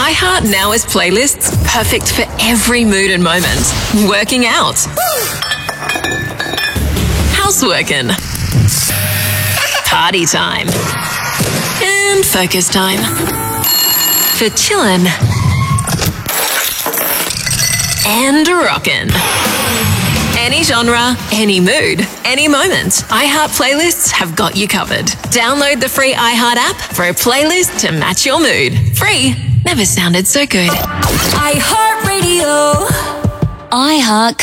iHeart now has playlists perfect for every mood and moment. Working out, houseworking, party time, and focus time. For chillin' and rockin'. Any genre, any mood, any moment. iHeart Playlists have got you covered. Download the free iHeart app for a playlist to match your mood. Free never sounded so good. iHeart Radio. iHeart